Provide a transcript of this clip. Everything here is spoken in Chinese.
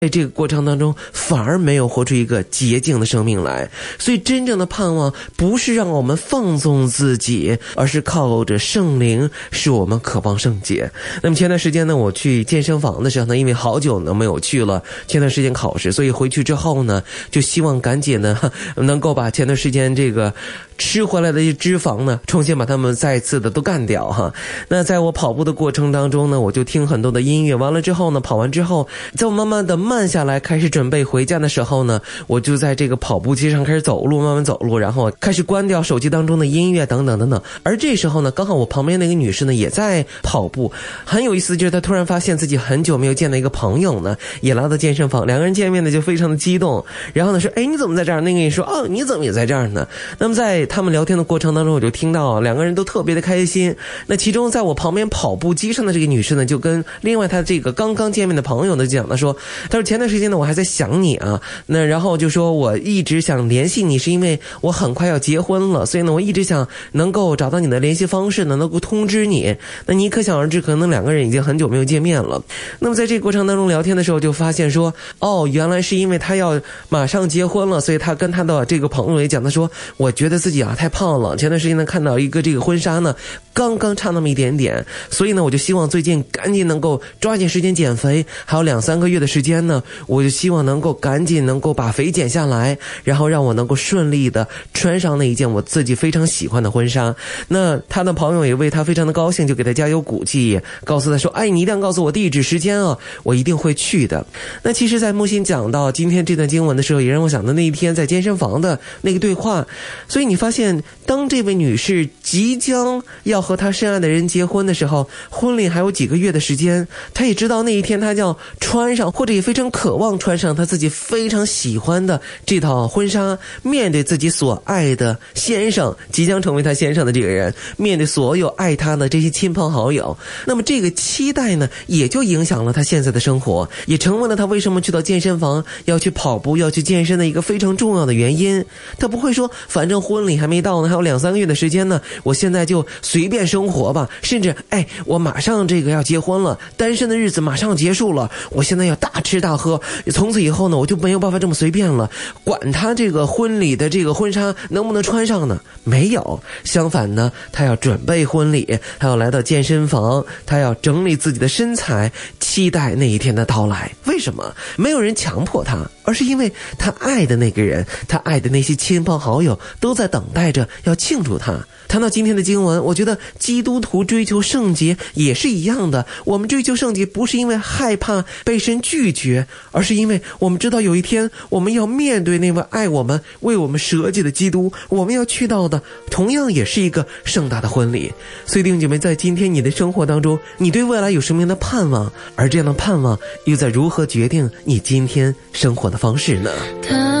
在这个过程当中反而没有活出一个洁净的生命来。所以真正的盼望不是让我们放纵自己，而是靠着圣灵使我们渴望圣洁。那么前段时间呢，我去健身房的时候呢，因为好久呢没有去了，前段时间考试，所以回去之后呢，就希望赶紧呢能够把前段时间这个吃回来的一些脂肪呢，重新把它们再次的都干掉哈。那在我跑步的过程当中呢，我就听很多的音乐，完了之后呢，跑完之后，在我慢慢的慢下来，开始准备回家的时候呢，我就在这个跑步机上开始走路，慢慢走路，然后开始关掉手机当中的音乐等等等等。而这时候呢，刚好我旁边那个女士呢也在跑步，很有意思，就是她突然发现自己很久没有见的一个朋友呢，也来到健身房，两个人见面呢就非常的激动，然后呢说，哎，你怎么在这儿？那个人说，哦，你怎么也在这儿呢？那么在他们聊天的过程当中，我就听到两个人都特别的开心。那其中在我旁边跑步机上的这个女士呢，就跟另外她这个刚刚见面的朋友呢讲了说，她说前段时间呢我还在想你啊，那然后就说我一直想联系你，是因为我很快要结婚了，所以呢我一直想能够找到你的联系方式呢，能够通知你。那你可想而知，可能两个人已经很久没有见面了。那么在这个过程当中聊天的时候，就发现说，哦，原来是因为他要马上结婚了，所以他跟他的这个朋友也讲，他说我觉得自己啊太胖了，前段时间呢看到一个这个婚纱呢刚刚差那么一点点，所以呢我就希望最近赶紧能够抓紧时间减肥，还有2-3个月的时间呢，我就希望能够赶紧能够把肥减下来，然后让我能够顺利的穿上那一件我自己非常喜欢的婚纱。那他的朋友也为他非常的高兴，就给他加油鼓气，告诉他说，哎，你一定要告诉我地址时间啊，我一定会去的。那其实在木心讲到今天这段经文的时候，也让我想到那一天在健身房的那个对话。所以你发现当这位女士即将要和她深爱的人结婚的时候，婚礼还有几个月的时间，她也知道那一天她要穿上，或者也非常渴望穿上她自己非常喜欢的这套婚纱，面对自己所爱的先生，即将成为她先生的这个人，面对所有爱她的这些亲朋好友。那么这个期待呢，也就影响了她现在的生活，也成为了她为什么去到健身房要去跑步要去健身的一个非常重要的原因。她不会说反正婚礼还没到呢，还有2-3个月的时间呢，我现在就随便生活吧，甚至我马上这个要结婚了，单身的日子马上结束了，我现在要大吃大喝，从此以后呢我就没有办法这么随便了，管他这个婚礼的这个婚纱能不能穿上呢？没有，相反呢，他要准备婚礼，他要来到健身房，他要整理自己的身材，期待那一天的到来。为什么？没有人强迫他，而是因为他爱的那个人，他爱的那些亲朋好友都在等待着要庆祝他。谈到今天的经文，我觉得基督徒追求圣洁也是一样的。我们追求圣洁不是因为害怕被神拒绝，而是因为我们知道有一天我们要面对那位爱我们为我们舍己的基督，我们要去到的同样也是一个盛大的婚礼。所以弟兄姐妹，在今天你的生活当中，你对未来有什么样的盼望？而这样的盼望又在如何决定你今天生活的方式呢？